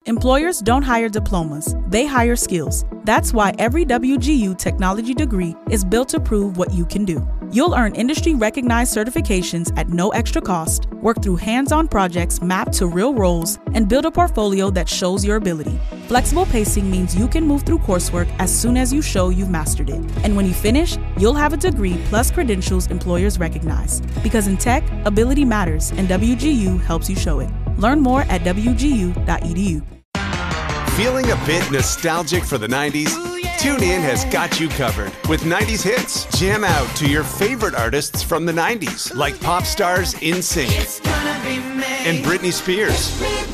Employers don't hire diplomas, they hire skills. That's why every WGU technology degree is built to prove what you can do. You'll earn industry-recognized certifications at no extra cost, work through hands-on projects mapped to real roles, and build a portfolio that shows your ability. Flexible pacing means you can move through coursework as soon as you show you've mastered it. And when you finish, you'll have a degree plus credentials employers recognize. Because in tech, ability matters, and WGU helps you show it. Learn more at wgu.edu. Feeling a bit nostalgic for the 90s? TuneIn has got you covered with 90s hits. Jam out to your favorite artists from the 90s, like pop stars NSYNC and Britney Spears.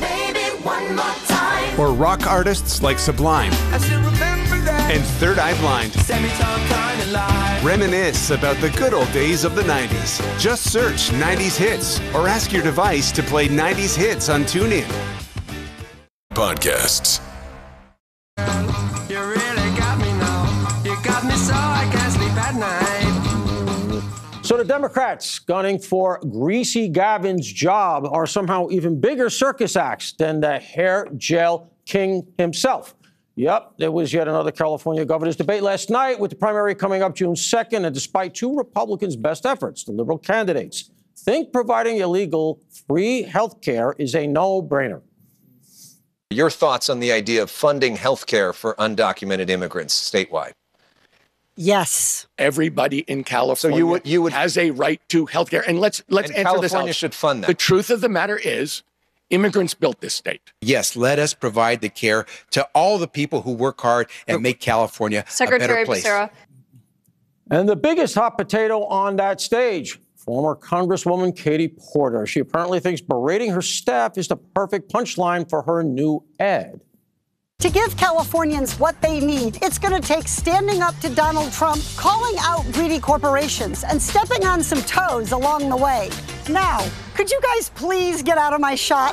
Or rock artists like Sublime and Third Eye Blind. Reminisce about the good old days of the 90s. Just search 90s hits or ask your device to play 90s hits on TuneIn. Podcasts. You really got me now. You got me so I can't sleep at night. So the Democrats gunning for Greasy Gavin's job are somehow even bigger circus acts than the hair gel king himself. Yep, there was yet another California governor's debate last night with the primary coming up June 2nd. And despite two Republicans' best efforts, the liberal candidates think providing illegal free health care is a no-brainer. Your thoughts on the idea of funding health care for undocumented immigrants statewide? Yes. Everybody in California so you would has a right to health care. And let's answer California this. California should fund that. The truth of the matter is, immigrants built this state. Yes, let us provide the care to all the people who work hard and make California a better place. Becerra. And the biggest hot potato on that stage, former Congresswoman Katie Porter. She apparently thinks berating her staff is the perfect punchline for her new ad. To give Californians what they need, it's going to take standing up to Donald Trump, calling out greedy corporations, and stepping on some toes along the way. Now, could you guys please get out of my shot?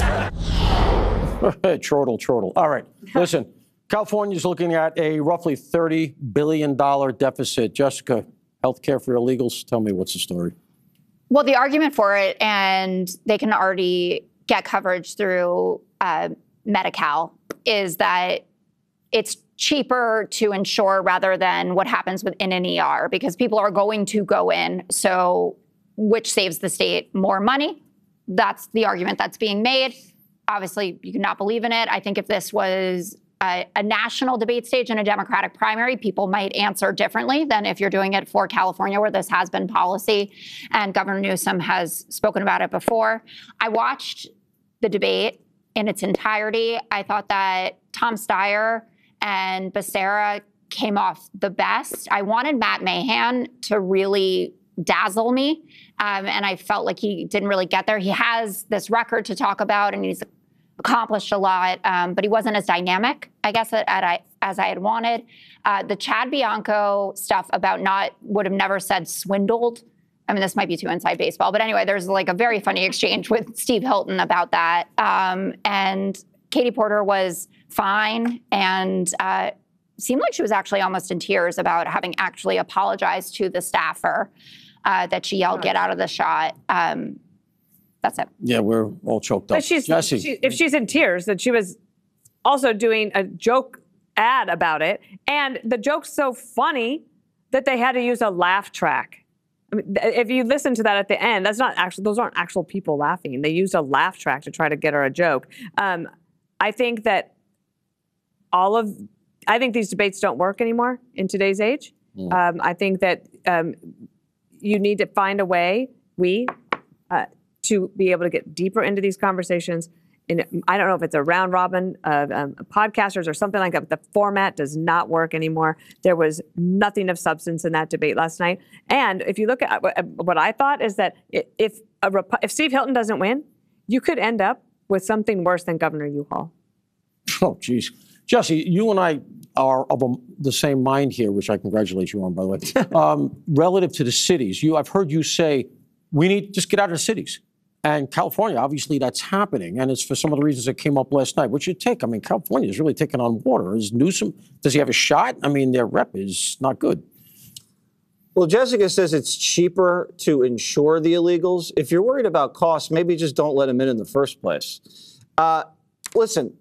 Chortle. All right, listen, California's looking at a roughly $30 billion deficit. Jessica, health care for illegals, tell me what's the story. Well, the argument for it, and they can already get coverage through Medi-Cal, is that it's cheaper to insure rather than what happens in an ER, because people are going to go in, so which saves the state more money. That's the argument that's being made. Obviously, you cannot believe in it. I think if this was a national debate stage in a Democratic primary, people might answer differently than if you're doing it for California, where this has been policy, and Governor Newsom has spoken about it before. I watched the debate in its entirety. I thought that Tom Steyer and Becerra came off the best. I wanted Matt Mahan to really dazzle me, and I felt like he didn't really get there. He has this record to talk about, and he's accomplished a lot, but he wasn't as dynamic, I guess, as I had wanted. The Chad Bianco stuff about would have never said swindled. I mean, this might be too inside baseball, but anyway, there's like a very funny exchange with Steve Hilton about that. And Katie Porter was fine and seemed like she was actually almost in tears about having actually apologized to the staffer that she yelled, "Get out of the shot." That's it. Yeah, we're all choked up. But if she's in tears, then she was also doing a joke ad about it. And the joke's so funny that they had to use a laugh track. I mean, if you listen to that at the end, those aren't actual people laughing. They used a laugh track to try to get her a joke. I think that I think these debates don't work anymore in today's age. I think that you need to find a way, to be able to get deeper into these conversations. And I don't know if it's a round robin of podcasters or something like that, but the format does not work anymore. There was nothing of substance in that debate last night. And if you look at what I thought is that if Steve Hilton doesn't win, you could end up with something worse than Governor Uhal. Oh, geez. Jesse, you and I are of the same mind here, which I congratulate you on, by the way. Relative to the cities, I've heard you say, we need to just get out of the cities. And California, obviously, that's happening. And it's for some of the reasons that came up last night. What's your take? I mean, California is really taking on water. Is Newsom, does he have a shot? I mean, their rep is not good. Well, Jessica says it's cheaper to insure the illegals. If you're worried about costs, maybe just don't let them in the first place. Listen,